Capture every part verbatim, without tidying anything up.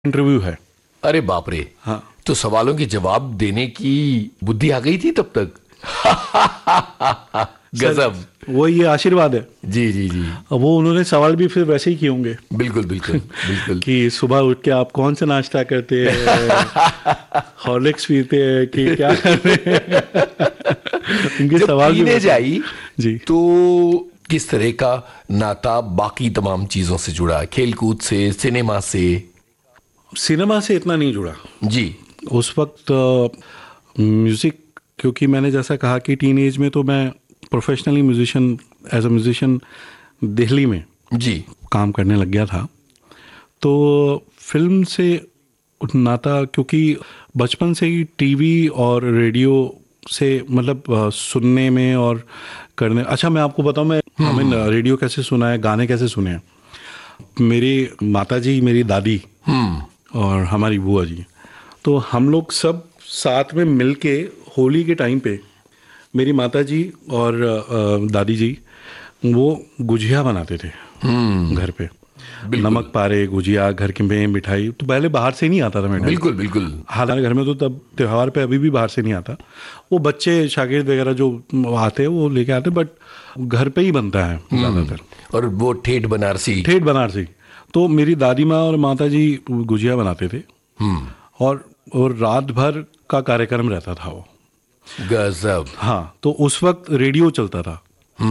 Interview है। अरे बाप रे। हाँ, तो सवालों के जवाब देने की बुद्धि आ गई थी तब तक। गजब। वो ये आशीर्वाद है। जी जी जी। अब वो उन्होंने सवाल भी फिर वैसे ही किए होंगे। बिल्कुल बिल्कुल बिल्कुल। कि सुबह उठ के आप कौन सा नाश्ता करते हैं, हॉर्लिक्स पीते हैं कि क्या करते हैं। उनके जब सवाल भी टीनेज वैसे- आई जी। तो किस तरह का नाता बाकी तमाम चीजों से जुड़ा, खेलकूद से, सिनेमा से? सिनेमा से इतना नहीं जुड़ा जी। उस वक्त। म्यूज़िक, क्योंकि मैंने जैसा कहा कि टीन एज में तो मैं professionally musician as a musician Delhi में जी। काम करने लग गया था। तो फिल्म से नाता, क्योंकि बचपन से ही टीवी और रेडियो से मतलब अ, सुनने में और करने। अच्छा, मैं आपको बताऊं, मैं हमें रेडियो कैसे सुना है, गाने कैसे सुने हैं। मेरी माता जी, मेरी दादी और हमारी बुआ जी, तो हम लोग सब साथ में मिलके होली के टाइम पे मेरी माता जी और अ, दादी जी वो गुजिया बनाते थे घर पे। नमक पारे, गुजिया, घर की में मिठाई। तो पहले बाहर से नहीं आता था मिठाई। बिल्कुल बिल्कुल। हालांकि घर में तो तब त्योहार पे अभी भी बाहर से नहीं आता। वो बच्चे शागिर्द वगैरह जो आते हैं वो लेके आते, बट घर पे ही बनता है ज़्यादातर। और वो ठेठ बनारसी। ठेठ बनारसी। तो मेरी दादी माँ और माता जी गुजिया बनाते थे और और रात भर का कार्यक्रम रहता था वो। गजब। हाँ, तो उस वक्त रेडियो चलता था।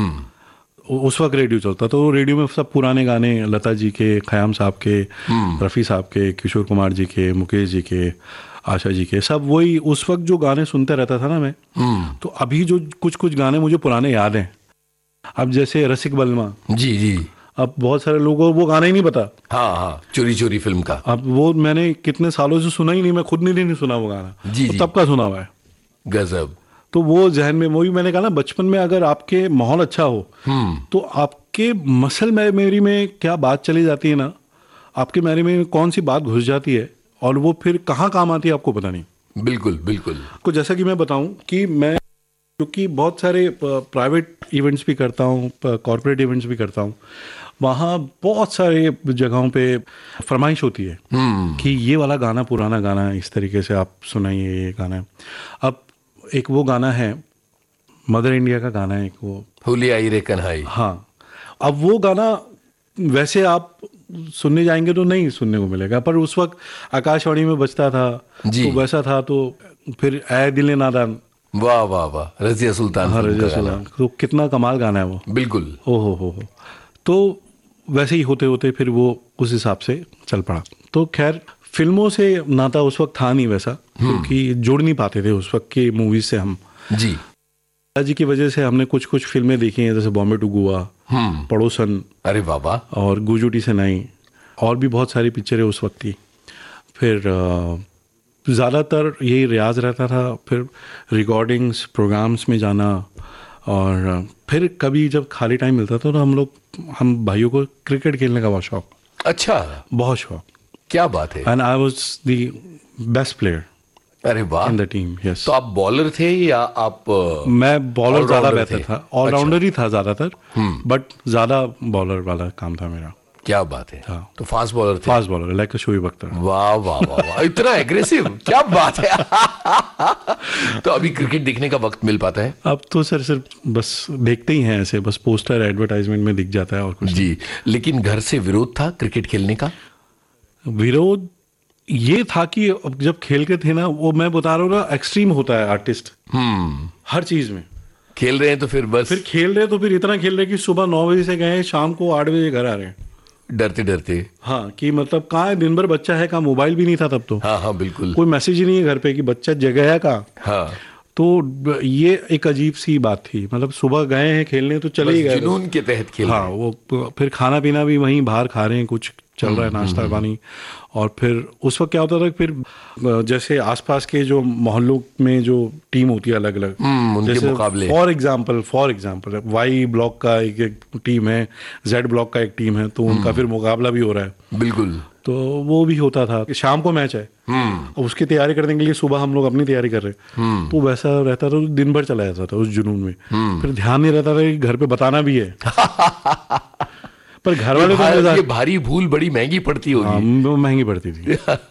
उस वक्त रेडियो चलता तो रेडियो में सब पुराने गाने, लता जी के, खयाम साहब के, रफ़ी साहब के, किशोर कुमार जी के, मुकेश जी के, आशा जी के, सब वही उस वक्त जो गाने सुनते रहता था ना मैं। तो अभी जो कुछ कुछ गाने मुझे पुराने याद हैं। अब जैसे रसिक बलमा, जी जी। अब बहुत सारे लोगों को वो गाना ही नहीं पता। हाँ हाँ, चोरी चोरी फिल्म का। अब वो मैंने कितने सालों से सुना ही नहीं, मैं खुद नहीं नहीं सुना वो गाना। जी तो जी। तब का सुना हुआ है। गजब। तो वो जहन में, वही मैंने कहा ना, बचपन में अगर आपके माहौल अच्छा हो तो आपके मसल मेमोरी में क्या बात चली जाती है ना, आपके मेमोरी में कौन सी बात घुस जाती है और वो फिर कहाँ काम आती है आपको पता नहीं। बिल्कुल बिल्कुल। को जैसा कि मैं बताऊं कि मैं, क्योंकि बहुत सारे प्राइवेट इवेंट्स भी करता हूँ, कॉर्पोरेट इवेंट्स भी करता हूँ, वहाँ बहुत सारे जगहों पे फरमाइश होती है कि ये वाला गाना, पुराना गाना इस तरीके से आप सुनाइए, ये गाना। अब एक वो गाना है, मदर इंडिया का गाना है एक, वो होली आई रे कन्हाई। हाँ। अब वो गाना वैसे आप सुनने जाएंगे तो नहीं सुनने को मिलेगा, पर उस वक्त आकाशवाणी में बजता था जी। तो वैसा था। तो फिर ऐ दिल नादान, वाह वाह वाह, रजिया सुल्तान हाँ, फिल्म का रजिया गाना। सुल्तान, तो कितना कमाल गाना है वो। बिल्कुल। ओ हो हो हो। तो वैसे ही होते होते फिर वो उस हिसाब से चल पड़ा। तो खैर, फिल्मों से नाता उस वक्त था नहीं वैसा, क्योंकि जोड़ नहीं पाते थे उस वक्त की मूवीज से हम। जी जी की वजह से हमने कुछ कुछ फिल्में देखी हैं, जैसे बॉम्बे टू गोवा, पड़ोसन, अरे बाबा, और गुजूटी से नहीं, और भी बहुत सारी पिक्चरें उस वक्त की। फिर ज़्यादातर यही रियाज रहता था, फिर रिकॉर्डिंग्स, प्रोग्राम्स में जाना, और फिर कभी जब खाली टाइम मिलता था तो हम लोग, हम भाइयों को क्रिकेट खेलने का बहुत शौक। अच्छा, बहुत शौक। क्या बात है। And I was the best player अरे वाह। In the team. यस। तो आप बॉलर थे या आप? मैं बॉलर ज़्यादा all-rounder बेहतर थे? था, ऑलराउंडर ही था ज़्यादातर, बट ज़्यादा बॉलर वाला काम था मेरा। क्या बात है। हाँ। तो फास्ट बॉलर थे? Fast bowler, like Shoaib Akhtar. वाह वाह वाह वाह, इतना एग्रेसिव, क्या बात है। तो अभी क्रिकेट देखने का वक्त मिल पाता है? अब तो सर सिर्फ बस देखते ही हैं ऐसे, बस पोस्टर एडवर्टाइजमेंट में दिख जाता है और कुछ जी। लेकिन घर से विरोध था क्रिकेट खेलने का? विरोध ये था कि अब जब खेल के थे ना, वो मैं बता रहा हूँ ना, एक्सट्रीम होता है आर्टिस्ट हर चीज में। खेल रहे हैं तो फिर बस, फिर खेल रहे तो फिर इतना खेल रहे कि सुबह नौ बजे से गए, शाम को आठ बजे घर आ रहे हैं, डरते डरते। हाँ, कि मतलब कहाँ है, दिन भर बच्चा है कहाँ, मोबाइल भी नहीं था तब तो। हाँ हाँ बिल्कुल। कोई मैसेज ही नहीं है घर पे कि बच्चा जगह है कहाँ। हाँ। तो ये एक अजीब सी बात थी, मतलब सुबह गए हैं खेलने तो चले ही गए, जुनून के तहत खेल। हाँ, वो फिर खाना पीना भी वहीं बाहर खा रहे हैं, कुछ चल रहा है, नाश्ता पानी। और फिर उस वक्त क्या होता था, फिर जैसे आसपास के जो मोहल्लों में जो टीम होती है अलग अलग, उनके मुकाबले, for example for example Y block का एक, एक टीम है, जेड ब्लॉक का एक टीम है, तो उनका फिर मुकाबला भी हो रहा है। बिल्कुल। तो वो भी होता था कि शाम को मैच है, और उसकी तैयारी करने के लिए सुबह हम लोग अपनी तैयारी कर रहे हैं, तो वैसा रहता था, दिन भर चला जाता था उस जुनून में। फिर ध्यान नहीं रहता था कि घर पे बताना भी है। पर घर वाले ये, तो भा, मजेदार- ये भारी भूल बड़ी महंगी पड़ती होगी। हाँ, वो महंगी पड़ती थी।